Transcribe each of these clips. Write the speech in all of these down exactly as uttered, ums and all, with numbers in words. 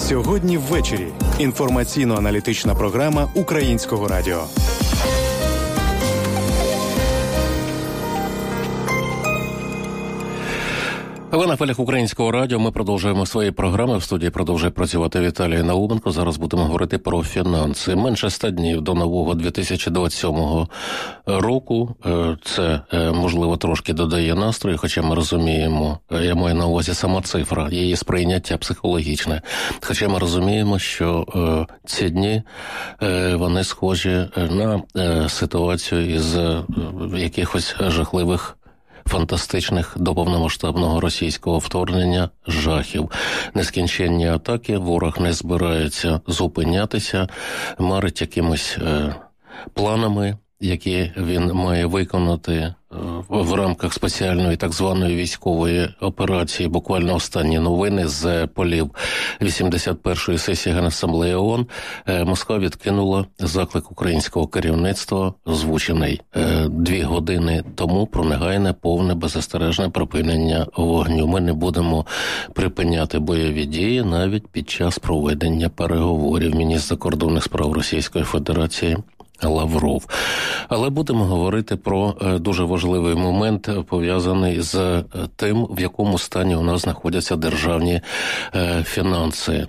Сьогодні ввечері. Інформаційно-аналітична програма Українського радіо. Ви на хвилях Українського радіо. Ми продовжуємо свої програми. В студії продовжує працювати Віталій Науменко. Зараз будемо говорити про фінанси. Менше ста днів до нового дві тисячі двадцять сьомого року. Це, можливо, трошки додає настрою, хоча ми розуміємо, я маю на увазі сама цифра, її сприйняття психологічне. Хоча ми розуміємо, що ці дні, вони схожі на ситуацію із якихось жахливих фантастичних до повномасштабного російського вторгнення жахів. Нескінченні атаки, ворог не збирається зупинятися, марить якимись е, планами, які він має виконати в рамках спеціальної так званої військової операції. Буквально останні новини з полів вісімдесят першої сесії Генасамблеї ООН. Москва відкинула заклик українського керівництва, озвучений дві години тому, про негайне, повне, беззастережне припинення вогню. Ми не будемо припиняти бойові дії навіть під час проведення переговорів. Міністр закордонних справ Російської Федерації Лавров. Але будемо говорити про дуже важливий момент, пов'язаний з тим, в якому стані у нас знаходяться державні фінанси.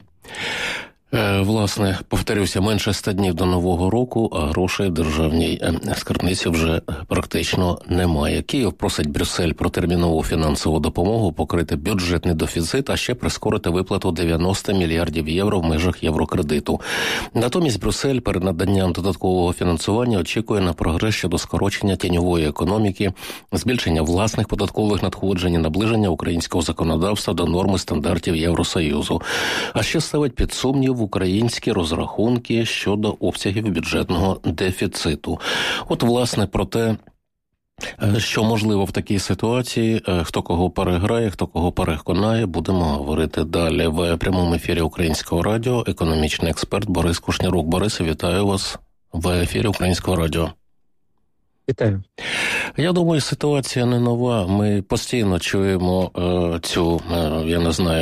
Власне, повторюся, менше ста днів до Нового року, а грошей в державній скарбниці вже практично немає. Київ просить Брюссель про термінову фінансову допомогу, покрити бюджетний дефіцит, а ще прискорити виплату дев'яносто мільярдів євро в межах єврокредиту. Натомість Брюссель перед наданням додаткового фінансування очікує на прогрес щодо скорочення тіньової економіки, збільшення власних податкових надходжень і наближення українського законодавства до норми стандартів Євросоюзу. А ще ставить під сумнів в українські розрахунки щодо обсягів бюджетного дефіциту. От, власне, про те, що можливо в такій ситуації, хто кого переграє, хто кого переконає, будемо говорити далі. В прямому ефірі Українського радіо економічний експерт Борис Кушнярук. Борис, вітаю вас в ефірі Українського радіо. Вітаю. Я думаю, ситуація не нова. Ми постійно чуємо е, цю, е, я не знаю,